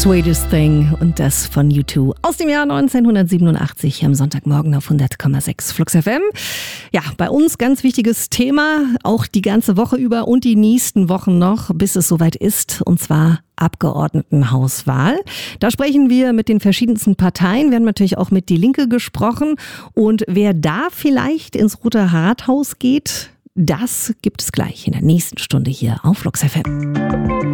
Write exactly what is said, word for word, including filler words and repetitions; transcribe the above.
Sweetest Thing und das von U zwei aus dem Jahr neunzehnhundertsiebenundachtzig am Sonntagmorgen auf hundert Komma sechs Flux F M. Ja, bei uns ganz wichtiges Thema, auch die ganze Woche über und die nächsten Wochen noch, bis es soweit ist, und zwar Abgeordnetenhauswahl. Da sprechen wir mit den verschiedensten Parteien. Wir haben natürlich auch mit Die Linke gesprochen. Und wer da vielleicht ins Rote Rathaus geht, das gibt es gleich in der nächsten Stunde hier auf Flux F M.